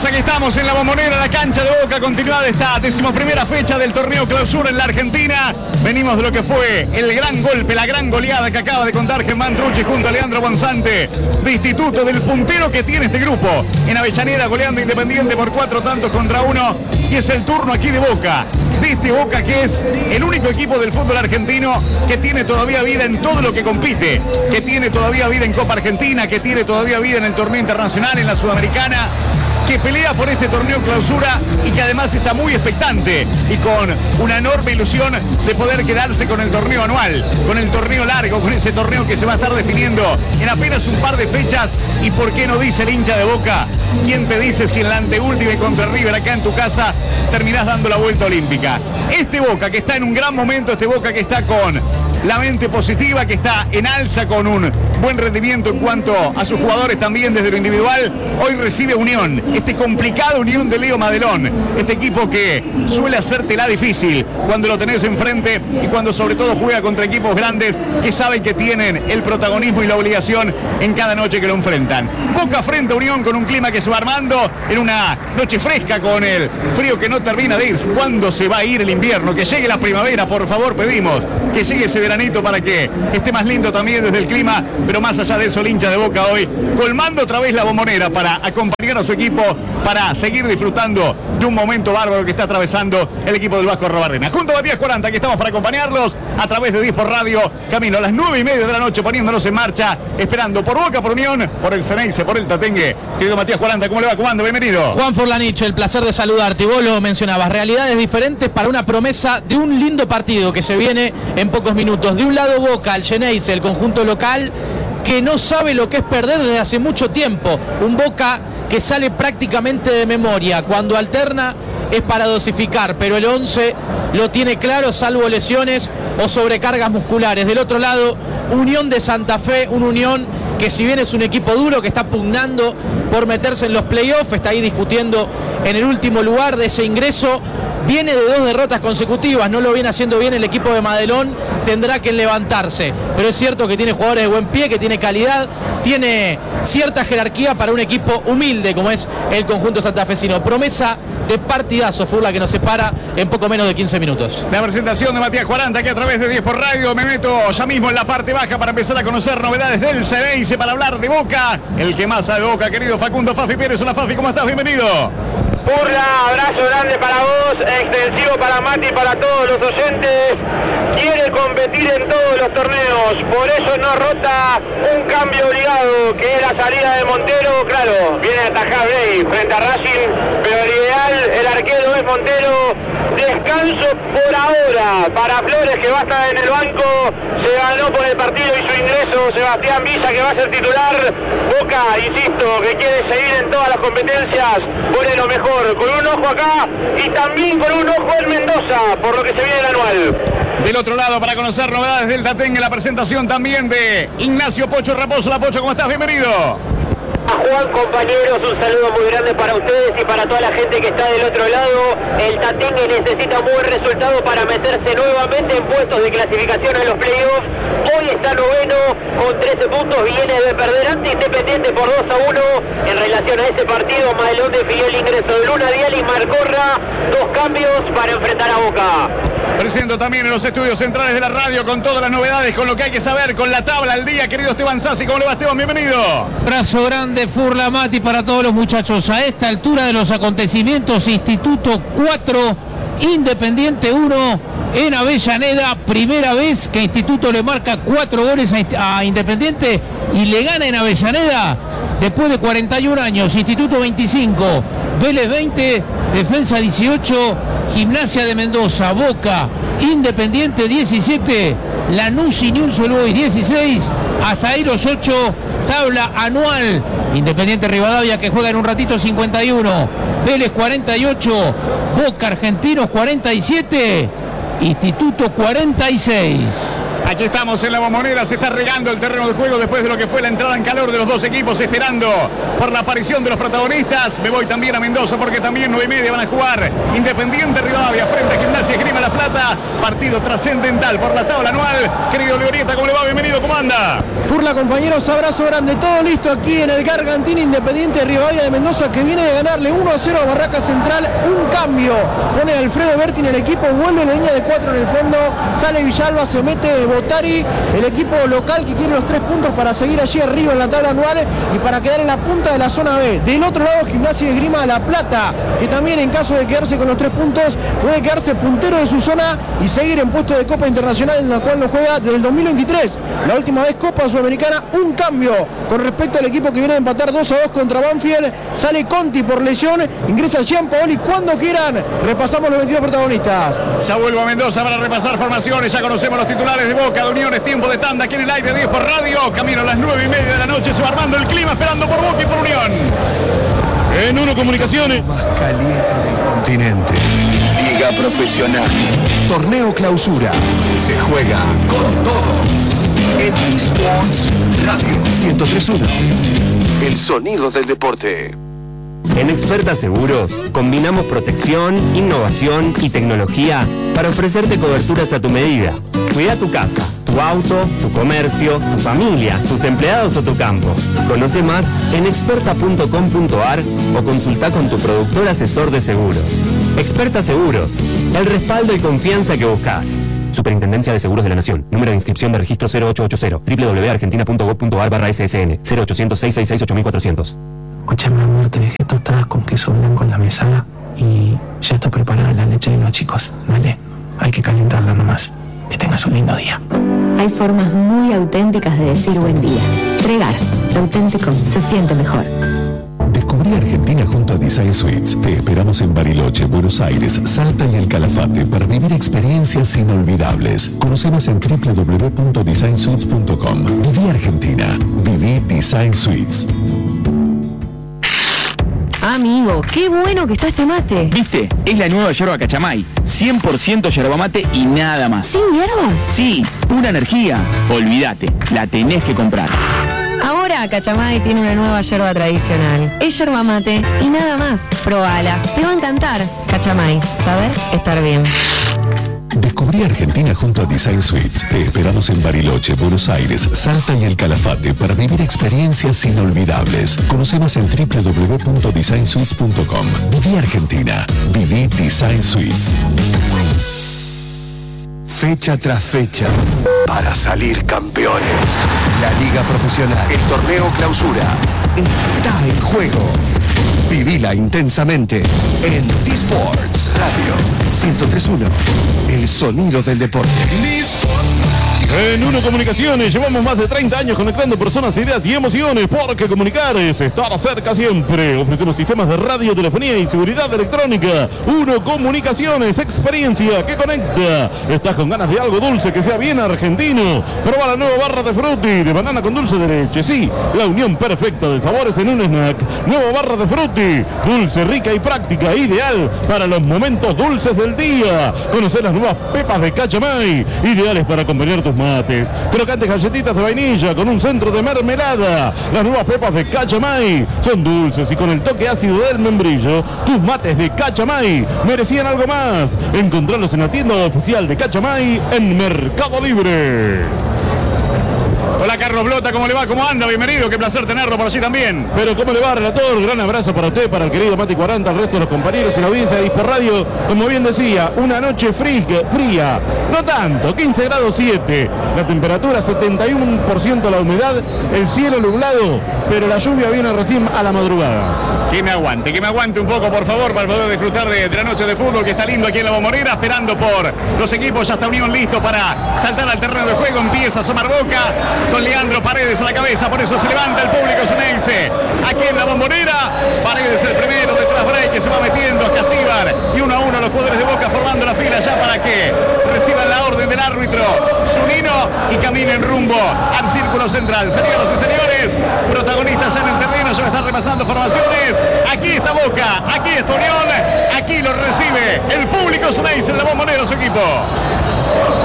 amigos, aquí estamos en la Bombonera, la cancha de Boca, continuada esta 11ª fecha del torneo Clausura en la Argentina. Venimos de lo que fue el gran golpe, la gran goleada que acaba de contar Germán Trucci junto a Leandro Bonzante, de Instituto, del puntero que tiene este grupo en Avellaneda, goleando Independiente por 4-1, y es el turno aquí de Boca. De este Boca que es el único equipo del fútbol argentino que tiene todavía vida en todo lo que compite, que tiene todavía vida en Copa Argentina, que tiene todavía vida en el torneo internacional, en la Sudamericana, que pelea por este torneo Clausura y que además está muy expectante y con una enorme ilusión de poder quedarse con el torneo anual, con el torneo largo, con ese torneo que se va a estar definiendo en apenas un par de fechas. Y por qué no dice el hincha de Boca, ¿quién te dice si en la anteúltima y contra River acá en tu casa terminás dando la vuelta olímpica? Este Boca que está en un gran momento, este Boca que está con la mente positiva, que está en alza con un buen rendimiento en cuanto a sus jugadores también desde lo individual, hoy recibe Unión, este complicado Unión de Leo Madelón, este equipo que suele hacértela difícil cuando lo tenés enfrente y cuando sobre todo juega contra equipos grandes que saben que tienen el protagonismo y la obligación en cada noche que lo enfrentan. Boca frente a Unión con un clima que se va armando en una noche fresca con el frío que no termina de irse. ¿Cuándo se va a ir el invierno? Que llegue la primavera, por favor, pedimos que llegue ese veranito para que esté más lindo también desde el clima. Pero más allá de eso, el hincha de Boca hoy colmando otra vez la Bombonera para acompañar a su equipo, para seguir disfrutando de un momento bárbaro que está atravesando el equipo del Vasco Arrobarrena. Junto a Matías 40, aquí estamos para acompañarlos a través de 10 por Radio, camino a las 9:30 de la noche, poniéndonos en marcha, esperando por Boca, por Unión, por el Ceneice, por el Tatengue. Querido Matías 40, ¿cómo le va? ¿Cómo anda? Bienvenido. Juan Forlanich, el placer de saludarte. Vos lo mencionabas, realidades diferentes para una promesa de un lindo partido que se viene en pocos minutos. De un lado Boca, el Ceneice, el conjunto local, que no sabe lo que es perder desde hace mucho tiempo. Un Boca que sale prácticamente de memoria. Cuando alterna es para dosificar, pero el 11 lo tiene claro, salvo lesiones o sobrecargas musculares. Del otro lado, Unión de Santa Fe, un Unión que si bien es un equipo duro, que está pugnando por meterse en los playoffs, está ahí discutiendo en el último lugar de ese ingreso. Viene de 2 derrotas consecutivas, no lo viene haciendo bien el equipo de Madelón, tendrá que levantarse. Pero es cierto que tiene jugadores de buen pie, que tiene calidad, tiene cierta jerarquía para un equipo humilde como es el conjunto santafesino. Promesa de partidazo fue la que nos separa en poco menos de 15 minutos. La presentación de Matías 40 que a través de 10 por Radio me meto ya mismo en la parte baja para empezar a conocer novedades del Ceneice, para hablar de Boca, el que más sabe Boca, querido Facundo Fafi Pérez. Hola Fafi, ¿cómo estás? Bienvenido. Burla, abrazo grande para vos, extensivo para Mati y para todos los oyentes. Quiere competir en todos los torneos, por eso no rota un cambio obligado, que es la salida de Montero. Claro, viene a atajar Rey frente a Racing, pero el ideal, el arquero es Montero. Descanso por ahora para Flores, que va a estar en el banco. Se ganó por el partido y su ingreso Sebastián Villa, que va a ser titular. Boca, insisto, que quiere seguir en todas las competencias, pone lo mejor, con un ojo acá y también con un ojo en Mendoza, por lo que se viene el anual. Del otro lado, para conocer novedades del Tatengue, la presentación también de Ignacio Pocho Raposo. La Pocho, ¿cómo estás? Bienvenido. Juan, compañeros, un saludo muy grande para ustedes y para toda la gente que está del otro lado. El Tatengue necesita un buen resultado para meterse nuevamente en puestos de clasificación en los playoffs. Hoy está noveno con 13 puntos, viene de perder ante Independiente por 2-1. En relación a ese partido, Madelón definió el ingreso de Luna Dial y Marcorra, 2 cambios para enfrentar a Boca. Presento también en los estudios centrales de la radio con todas las novedades, con lo que hay que saber, con la tabla al día, querido Esteban Sassi. ¿Cómo le va, Esteban? Bienvenido. Abrazo grande, Furla, Mati, para todos los muchachos. A esta altura de los acontecimientos, Instituto 4, Independiente 1 en Avellaneda. Primera vez que Instituto le marca 4 goles a Independiente y le gana en Avellaneda después de 41 años. Instituto 25, Vélez 20, Defensa 18, Gimnasia de Mendoza, Boca, Independiente 17, Lanús y Newell's Old Boys 16, hasta ahí los 8, tabla anual. Independiente Rivadavia, que juega en un ratito, 51, Vélez 48, Boca Argentinos 47, Instituto 46. Aquí estamos en la Bombonera, se está regando el terreno de juego después de lo que fue la entrada en calor de los dos equipos, esperando por la aparición de los protagonistas. Me voy también a Mendoza porque también 9:30 van a jugar Independiente Rivadavia frente a Gimnasia Esgrima La Plata. Partido trascendental por la tabla anual. Querido Glorieta, ¿cómo le va? Bienvenido, ¿cómo anda? Furla, compañeros, abrazo grande, todo listo aquí en el Gargantín. Independiente Rivadavia de Mendoza, que viene de ganarle 1-0 a Barraca Central. Un cambio, pone a Alfredo Berti en el equipo, vuelve la línea de 4 en el fondo, sale Villalba, se mete Botari, el equipo local que quiere los 3 puntos para seguir allí arriba en la tabla anual y para quedar en la punta de la zona B. Del otro lado, Gimnasia de Esgrima La Plata, que también en caso de quedarse con los 3 puntos puede quedarse puntero de su zona y seguir en puesto de Copa Internacional, en la cual lo juega desde el 2023. La última vez Copa Sudamericana. Un cambio con respecto al equipo que viene a empatar 2-2 contra Banfield. Sale Conti por lesión, ingresa Gianpaoli. Cuando quieran repasamos los 22 protagonistas. Ya vuelvo a Mendoza para repasar formaciones. Ya conocemos los titulares de Boca, de Unión. Es tiempo de tanda aquí en el aire 10 por radio. Camino a las 9:30 de la noche. Se va armando el clima, esperando por Boca y por Unión. En Uno Comunicaciones. Más caliente del continente. Liga Profesional. Torneo Clausura. Se juega con todo. En eSports Radio 103.1. El sonido del deporte. En Experta Seguros combinamos protección, innovación y tecnología para ofrecerte coberturas a tu medida. Cuida tu casa, tu auto, tu comercio, tu familia, tus empleados o tu campo. Conoce más en experta.com.ar o consulta con tu productor asesor de seguros. Experta Seguros, el respaldo y confianza que buscas. Superintendencia de Seguros de la Nación. Número de inscripción de registro 0880. www.argentina.gov.ar/ssn. 0800-666-8400. Escúchame, amor, te dejé tostadas con queso blanco en la mesada y ya está preparada la leche de los chicos. Dale, hay que calentarla nomás. Que tengas un lindo día. Hay formas muy auténticas de decir buen día. Regar, lo auténtico se siente mejor. Descubrí Argentina junto a Design Suites. Te esperamos en Bariloche, Buenos Aires, Salta y El Calafate para vivir experiencias inolvidables. Conoce más en www.designsuites.com. Viví Argentina. Viví Design Suites. Amigo, qué bueno que está este mate. ¿Viste? Es la nueva yerba Cachamay. 100% yerba mate y nada más. ¿Sin hierbas? Sí, pura energía. Olvídate, la tenés que comprar. Ahora Cachamay tiene una nueva yerba tradicional. Es yerba mate y nada más. Probala, te va a encantar. Cachamay, saber estar bien. Descubrí Argentina junto a Design Suites. Te esperamos en Bariloche, Buenos Aires, Salta y El Calafate para vivir experiencias inolvidables. Conoce más en www.designsuites.com. Viví Argentina. Viví Design Suites. Fecha tras fecha, para salir campeones. La Liga Profesional, el Torneo Clausura, está en juego. Vivila intensamente en eSports Radio 103.1. El sonido del deporte. En Uno Comunicaciones llevamos más de 30 años conectando personas, ideas y emociones, porque comunicar es estar cerca siempre. Ofrecemos sistemas de radio, telefonía y seguridad electrónica. Uno Comunicaciones, experiencia que conecta. ¿Estás con ganas de algo dulce que sea bien argentino? Proba la nueva barra de Frutti, de banana con dulce de leche. Sí, la unión perfecta de sabores en un snack. Nueva barra de Frutti, dulce, rica y práctica, ideal para los momentos dulces del día. Conocer las nuevas pepas de Cachamay, ideales para acompañar tus mates. Crocantes galletitas de vainilla con un centro de mermelada. Las nuevas pepas de Cachamay son dulces y con el toque ácido del membrillo. Tus mates de Cachamay merecían algo más. Encontrarlos en la tienda oficial de Cachamay en Mercado Libre. Hola Carlos Blota, ¿cómo le va? ¿Cómo anda? Bienvenido, qué placer tenerlo por allí también. Pero ¿cómo le va, relator? Gran abrazo para usted, para el querido Mati 40, al resto de los compañeros y la audiencia de eSports Radio. Como bien decía, una noche fría, no tanto, 15 grados 7, la temperatura 71% la humedad, el cielo nublado, pero la lluvia viene recién a la madrugada. Que me aguante un poco, por favor, para poder disfrutar de la noche de fútbol que está lindo aquí en la Bombonera, esperando por los equipos. Ya está Unión listo para saltar al terreno de juego, empieza a asomar Boca, con Leandro Paredes a la cabeza, por eso se levanta el público xenense. Aquí en la Bombonera, Paredes el primero, detrás Bray que se va metiendo, Casíbar, y 1 a 1 los jugadores de Boca formando la fila ya para que reciban la orden del árbitro Zunino y caminen rumbo al círculo central. Señoras y señores, protagonistas ya en el terreno, ya están repasando formaciones. Aquí está Boca, aquí está Unión, aquí lo recibe el público xenense en la Bombonera, su equipo.